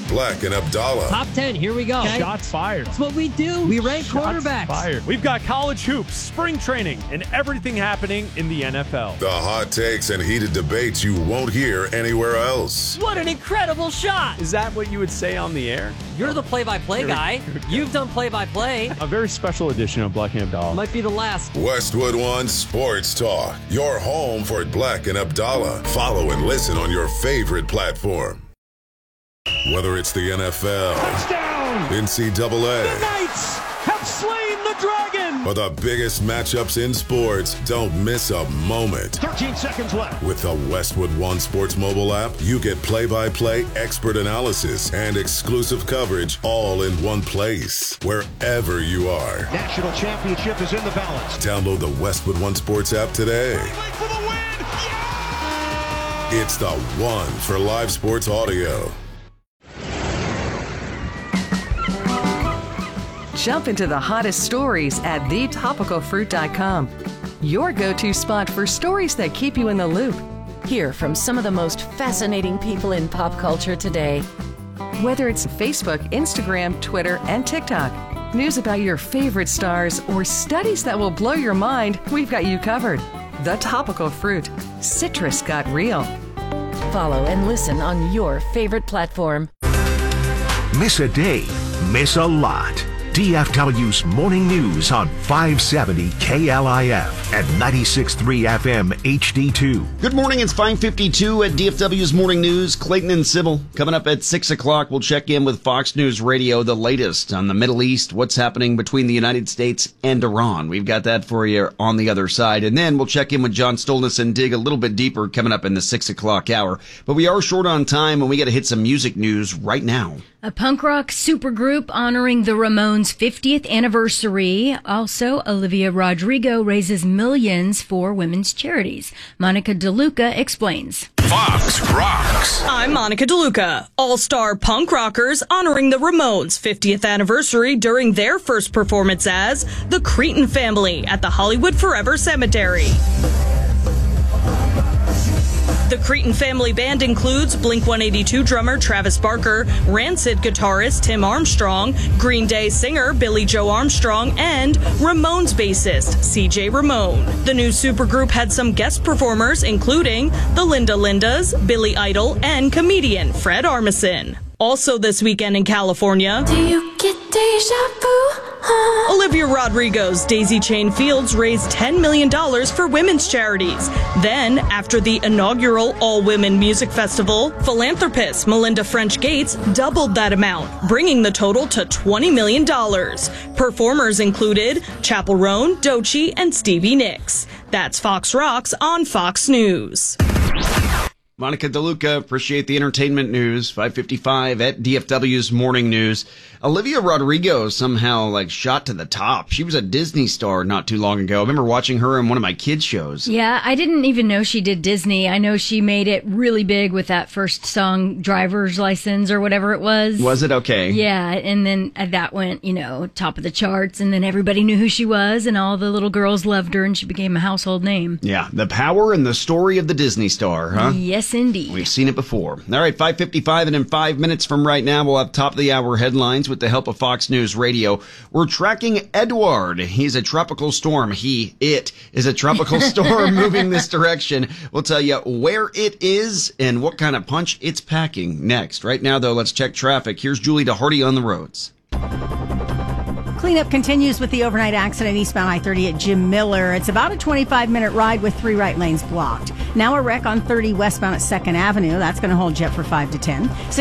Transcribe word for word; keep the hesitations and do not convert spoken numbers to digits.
Black and Abdallah. Top ten, here we go. Okay. Shots fired. That's what we do. We rank Shots quarterbacks. Fired. We've got college hoops, spring training, and everything happening in the N F L. The hot takes and heated debates you won't hear anywhere else. What an incredible shot. Is that what you would say on the air? You're the play-by-play guy. You've done play-by-play. A very special edition of Black and Abdallah. Might be the last. Westwood One Sports Talk. Your home for Black and Abdallah. Follow and listen on your favorite platform. Whether it's the N F L, Touchdown! N C double A, The Knights have slain the dragon! or the biggest matchups in sports, don't miss a moment. thirteen seconds left. With the Westwood One Sports mobile app, you get play-by-play, expert analysis, and exclusive coverage all in one place, wherever you are. National championship is in the balance. Download the Westwood One Sports app today. For the win! Yeah! It's the one for live sports audio. Jump into the hottest stories at the topical fruit dot com. Your go-to spot for stories that keep you in the loop. Hear from some of the most fascinating people in pop culture today. Whether it's Facebook, Instagram, Twitter, and TikTok, news about your favorite stars, or studies that will blow your mind, we've got you covered. The Topical Fruit. Citrus got real. Follow and listen on your favorite platform. Miss a day, miss a lot. D F W's Morning News on five seventy K L I F and ninety-six point three F M H D two. Good morning, it's five fifty-two at D F W's Morning News. Clayton and Sybil coming up at six o'clock. We'll check in with Fox News Radio, the latest on the Middle East, what's happening between the United States and Iran. We've got that for you on the other side. And then we'll check in with John Stolness and dig a little bit deeper coming up in the six o'clock hour. But we are short on time, and we got to hit some music news right now. A punk rock supergroup honoring the Ramones' fiftieth anniversary. Also, Olivia Rodrigo raises millions for women's charities. Monica DeLuca explains. Fox Rocks. I'm Monica DeLuca. All-star punk rockers honoring the Ramones' fiftieth anniversary during their first performance as the Cretin Family at the Hollywood Forever Cemetery. The Cretin Family Band includes Blink one eighty-two drummer Travis Barker, Rancid guitarist Tim Armstrong, Green Day singer Billy Joe Armstrong, and Ramones bassist C J Ramone. The new supergroup had some guest performers, including the Linda Lindas, Billy Idol, and comedian Fred Armisen. Also this weekend in California, do you get deja vu? Huh? Olivia Rodrigo's Daisy Chain Fields raised ten million dollars for women's charities. Then, after the inaugural all-women music festival, philanthropist Melinda French Gates doubled that amount, bringing the total to twenty million dollars. Performers included Chappell Roan, Doechii, and Stevie Nicks. That's Fox Rocks on Fox News. Monica DeLuca, appreciate the entertainment news. five fifty-five at D F W's Morning News. Olivia Rodrigo somehow like shot to the top. She was a Disney star not too long ago. I remember watching her in one of my kids' shows. Yeah, I didn't even know she did Disney. I know she made it really big with that first song, Driver's License or whatever it was. Was it? Okay. Yeah, and then that went, you know, top of the charts, and then everybody knew who she was, and all the little girls loved her, and she became a household name. Yeah, the power and the story of the Disney star, huh? Yes, indeed. We've seen it before. All right, five fifty-five, and in five minutes from right now, we'll have top of the hour headlines with the help of Fox News Radio. We're tracking Edward. He's a tropical storm. He, it, is a tropical storm moving this direction. We'll tell you where it is and what kind of punch it's packing next. Right now, though, let's check traffic. Here's Julie DeHardy on the roads. Cleanup continues with the overnight accident eastbound I thirty at Jim Miller. It's about a twenty-five minute ride with three right lanes blocked. Now a wreck on thirty westbound at second Avenue. That's going to hold you up for five to ten.